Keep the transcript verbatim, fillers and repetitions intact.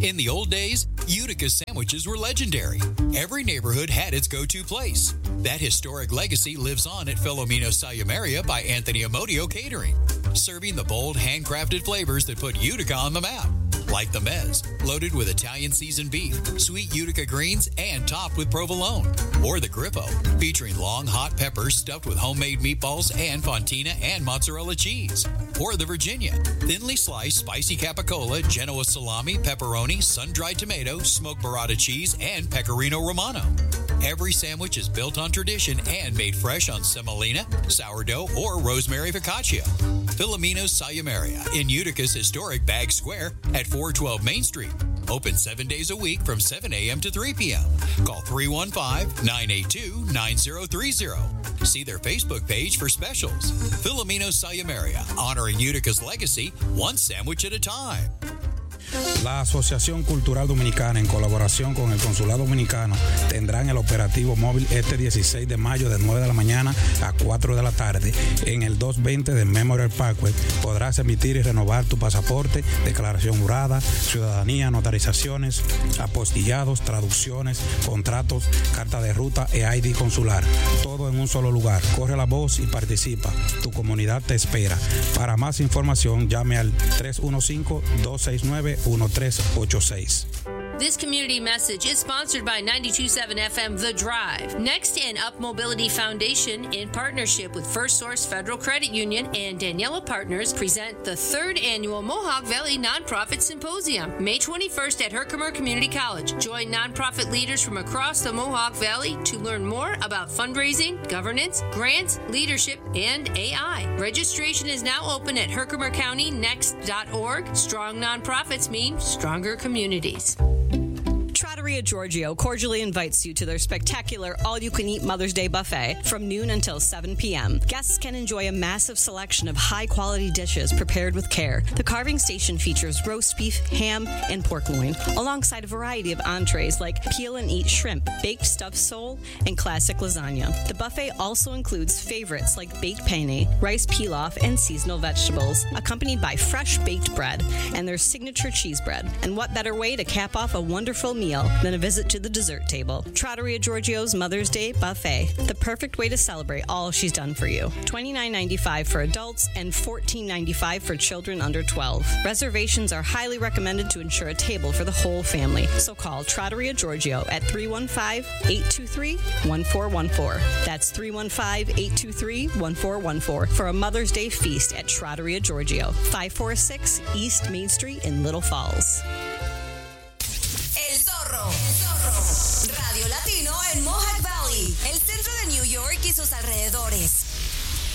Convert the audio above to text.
In the old days, Utica sandwiches were legendary. Every neighborhood had its go-to place. That historic legacy lives on at Filomeno Salumeria by Anthony Amodio Catering, serving the bold, handcrafted flavors that put Utica on the map. Like the Mez, loaded with Italian seasoned beef, sweet Utica greens, and topped with provolone. Or the Grippo, featuring long hot peppers stuffed with homemade meatballs and fontina and mozzarella cheese. Or the Virginia, thinly sliced spicy capicola, Genoa salami, pepperoni, sun-dried tomato, smoked burrata cheese, and pecorino romano. Every sandwich is built on tradition and made fresh on semolina, sourdough, or rosemary focaccia. Filomenos Salumeria in Utica's historic Bag Square at four twelve Main Street. Open seven days a week from seven a.m. to three p.m. Call three one five, nine eight two, nine zero three zero. See their Facebook page for specials. Filomenos Salumeria, honoring Utica's legacy, one sandwich at a time. La Asociación Cultural Dominicana, en colaboración con el Consulado Dominicano, tendrán el operativo móvil este dieciséis de mayo de nueve de la mañana a cuatro de la tarde en el doscientos veinte de Memorial Parkway. Podrás emitir y renovar tu pasaporte, declaración jurada, ciudadanía, notarizaciones, apostillados, traducciones, contratos, carta de ruta e I D consular. Todo en un solo lugar. Corre la voz y participa. Tu comunidad te espera. Para más información, llame al tres uno cinco, dos seis nueve, uno tres ocho seis. This community message is sponsored by ninety-two point seven F M The Drive. Next and Up Mobility Foundation, in partnership with First Source Federal Credit Union and Daniela Partners, present the third annual Mohawk Valley Nonprofit Symposium, May twenty-first at Herkimer Community College. Join nonprofit leaders from across the Mohawk Valley to learn more about fundraising, governance, grants, leadership, and A I. Registration is now open at herkimer county next dot org. Strong nonprofits mean stronger communities. Trattoria Giorgio cordially invites you to their spectacular all-you-can-eat Mother's Day buffet from noon until seven p.m. Guests can enjoy a massive selection of high-quality dishes prepared with care. The carving station features roast beef, ham, and pork loin, alongside a variety of entrees like peel-and-eat shrimp, baked stuffed sole, and classic lasagna. The buffet also includes favorites like baked penne, rice pilaf, and seasonal vegetables, accompanied by fresh baked bread and their signature cheese bread. And what better way to cap off a wonderful meal than a visit to the dessert table. Trattoria Giorgio's Mother's Day Buffet, the perfect way to celebrate all she's done for you. twenty-nine ninety-five for adults and fourteen ninety-five for children under twelve. Reservations are highly recommended to ensure a table for the whole family. So call Trattoria Giorgio at three one five, eight two three, one four one four. That's three one five, eight two three, one four one four for a Mother's Day feast at Trattoria Giorgio, five forty-six East Main Street in Little Falls. Radio Latino en Mohawk Valley, el centro de New York y sus alrededores.